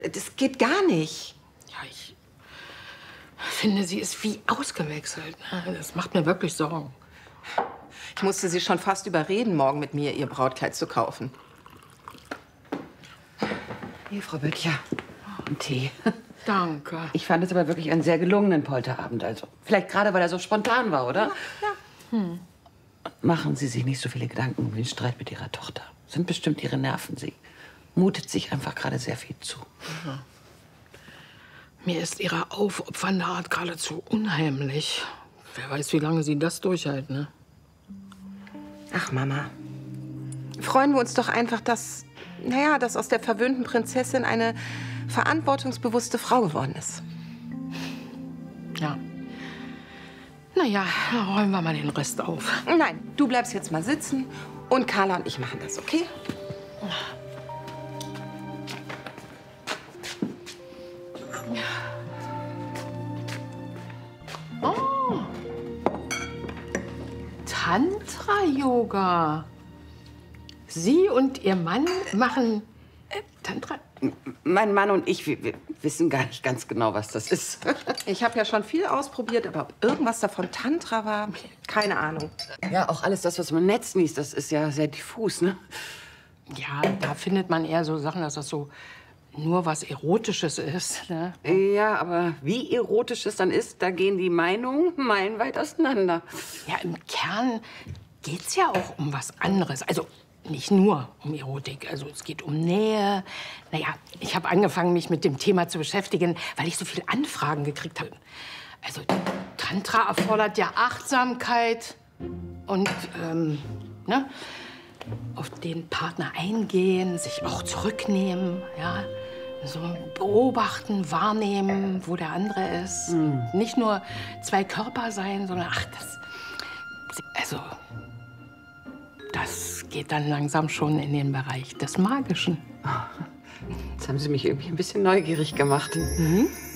Das geht gar nicht. Ja, ich finde, sie ist wie ausgewechselt. Das macht mir wirklich Sorgen. Ich musste sie schon fast überreden, morgen mit mir ihr Brautkleid zu kaufen. Hier, Frau Böttcher, ein Tee. Danke. Ich fand es aber wirklich einen sehr gelungenen Polterabend. Also, vielleicht gerade, weil er so spontan war, oder? Ja. Machen Sie sich nicht so viele Gedanken um den Streit mit Ihrer Tochter. Sind bestimmt Ihre Nerven. Sie mutet sich einfach gerade sehr viel zu. Mhm. Mir ist ihre aufopfernde Art geradezu unheimlich. Wer weiß, wie lange sie das durchhält, ne? Ach, Mama. Freuen wir uns doch einfach, dass aus der verwöhnten Prinzessin eine verantwortungsbewusste Frau geworden ist. Ja. Naja, dann räumen wir mal den Rest auf. Nein, du bleibst jetzt mal sitzen und Carla und ich machen das, okay? Oh. Tantra-Yoga. Sie und Ihr Mann machen Tantra? Mein Mann und ich, wir wissen gar nicht ganz genau, was das ist. Ich habe ja schon viel ausprobiert, aber ob irgendwas davon Tantra war, keine Ahnung. Ja, auch alles das, was man im Netz liest, das ist ja sehr diffus, ne? Ja, da findet man eher so Sachen, dass das so nur was Erotisches ist, ne? Ja, aber wie erotisch es dann ist, da gehen die Meinungen meilenweit auseinander. Ja, im Kern geht's ja auch um was anderes. Also nicht nur um Erotik. Also es geht um Nähe. Naja, ich habe angefangen, mich mit dem Thema zu beschäftigen, weil ich so viele Anfragen gekriegt habe. Also Tantra erfordert ja Achtsamkeit und ne? Auf den Partner eingehen, sich auch zurücknehmen, ja. So beobachten, wahrnehmen, wo der andere ist. Nicht nur zwei Körper sein, sondern das geht dann langsam schon in den Bereich des Magischen. Jetzt haben Sie mich irgendwie ein bisschen neugierig gemacht.